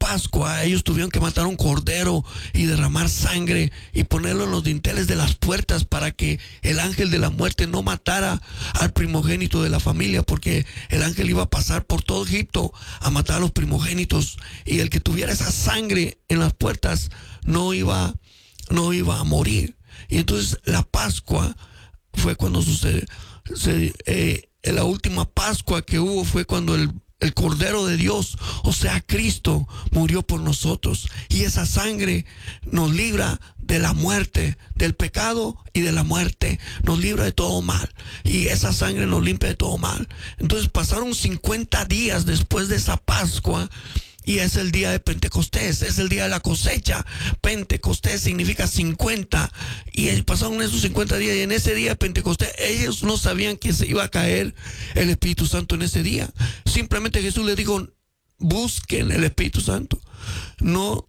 Pascua, ellos tuvieron que matar un cordero y derramar sangre y ponerlo en los dinteles de las puertas para que el ángel de la muerte no matara al primogénito de la familia, porque el ángel iba a pasar por todo Egipto a matar a los primogénitos, y el que tuviera esa sangre en las puertas no iba a morir. Y entonces la Pascua fue cuando sucede. La última Pascua que hubo fue cuando el Cordero de Dios, o sea Cristo, murió por nosotros, y esa sangre nos libra de la muerte, del pecado y de la muerte, nos libra de todo mal, y esa sangre nos limpia de todo mal. Entonces pasaron 50 días después de esa Pascua, y es el día de Pentecostés, es el día de la cosecha. Pentecostés significa 50, y pasaron esos 50 días, y en ese día de Pentecostés ellos no sabían que se iba a caer el Espíritu Santo en ese día. Simplemente Jesús les dijo: busquen el Espíritu Santo, no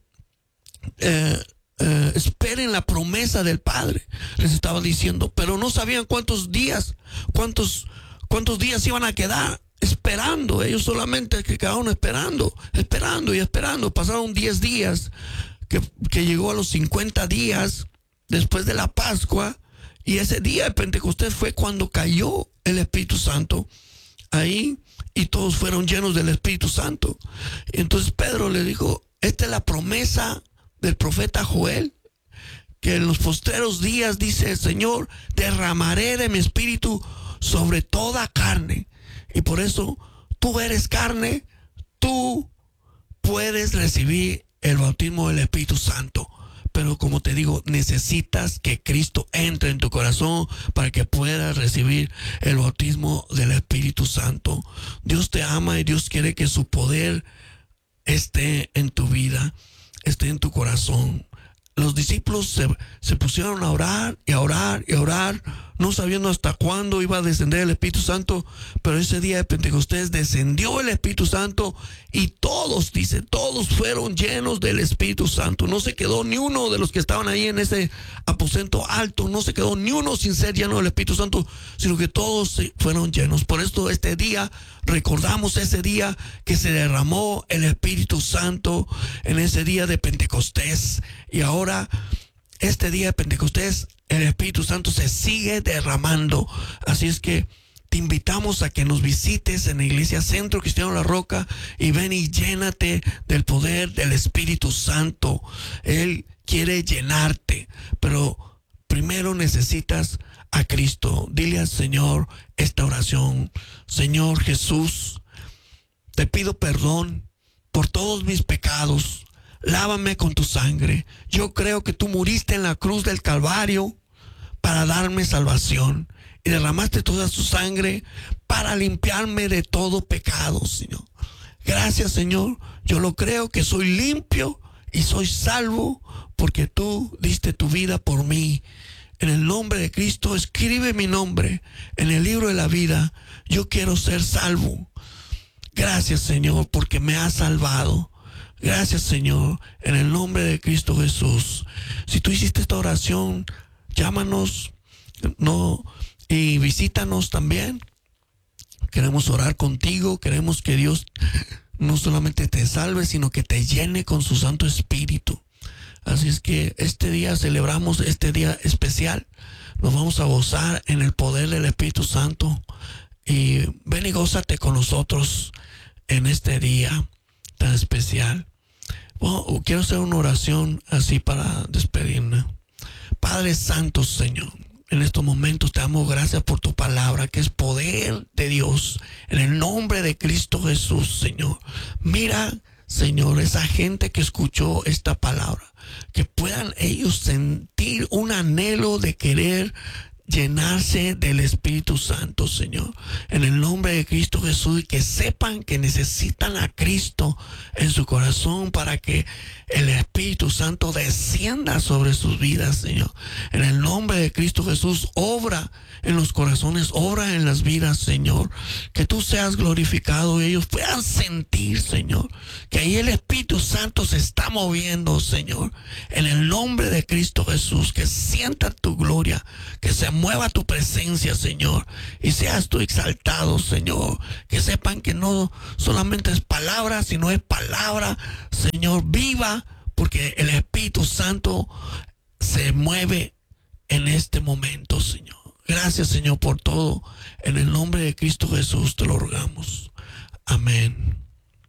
esperen la promesa del Padre, les estaba diciendo, pero no sabían cuántos días iban a quedar esperando. Ellos solamente que quedaron esperando. Pasaron 10 días, que llegó a los 50 días después de la Pascua, y ese día de Pentecostés fue cuando cayó el Espíritu Santo ahí, y todos fueron llenos del Espíritu Santo. Entonces Pedro le dijo: esta es la promesa del profeta Joel, que en los postreros días, dice el Señor, derramaré de mi espíritu sobre toda carne. Y por eso tú eres carne, tú puedes recibir el bautismo del Espíritu Santo. Pero como te digo, necesitas que Cristo entre en tu corazón para que puedas recibir el bautismo del Espíritu Santo. Dios te ama y Dios quiere que su poder esté en tu vida, esté en tu corazón. Los discípulos se pusieron a orar y a orar y a orar, no sabiendo hasta cuándo iba a descender el Espíritu Santo. Pero ese día de Pentecostés descendió el Espíritu Santo, y todos fueron llenos del Espíritu Santo. No se quedó ni uno de los que estaban ahí en ese aposento alto, no se quedó ni uno sin ser lleno del Espíritu Santo, sino que todos fueron llenos. Por esto este día recordamos ese día que se derramó el Espíritu Santo, en ese día de Pentecostés. Y ahora, este día de Pentecostés, el Espíritu Santo se sigue derramando. Así es que te invitamos a que nos visites en la Iglesia Centro Cristiano La Roca, y ven y llénate del poder del Espíritu Santo. Él quiere llenarte, pero primero necesitas a Cristo. Dile al Señor esta oración: Señor Jesús, te pido perdón por todos mis pecados. Lávame con tu sangre. Yo creo que tú muriste en la cruz del Calvario para darme salvación, y derramaste toda su sangre para limpiarme de todo pecado, Señor. Gracias, Señor. Yo lo creo, que soy limpio y soy salvo, porque tú diste tu vida por mí. En el nombre de Cristo, escribe mi nombre en el libro de la vida. Yo quiero ser salvo. Gracias, Señor, porque me has salvado. Gracias, Señor, en el nombre de Cristo Jesús. Si tú hiciste esta oración, llámanos, y visítanos también. Queremos orar contigo. Queremos que Dios no solamente te salve, sino que te llene con su Santo Espíritu. Así es que este día celebramos este día especial. Nos vamos a gozar en el poder del Espíritu Santo. Y ven y gózate con nosotros en este día tan especial. Bueno, quiero hacer una oración así para despedirme. Padre Santo, Señor, en estos momentos te damos gracias por tu palabra, que es poder de Dios. En el nombre de Cristo Jesús, Señor. Mira, Señor, esa gente que escuchó esta palabra, que puedan ellos sentir un anhelo de querer llenarse del Espíritu Santo, Señor, en el nombre de Cristo Jesús, y que sepan que necesitan a Cristo en su corazón para que el Espíritu Santo descienda sobre sus vidas, Señor. En el nombre de Cristo Jesús, obra en los corazones, obra en las vidas, Señor. Que tú seas glorificado y ellos puedan sentir, Señor, que ahí el Espíritu Santo se está moviendo, Señor. En el nombre de Cristo Jesús, que sientan tu gloria, que se mueva tu presencia, Señor, y seas tú exaltado, Señor. Que sepan que no solamente es palabra, sino es palabra, Señor, viva, porque el Espíritu Santo se mueve en este momento, Señor. Gracias, Señor, por todo. En el nombre de Cristo Jesús te lo rogamos. Amén.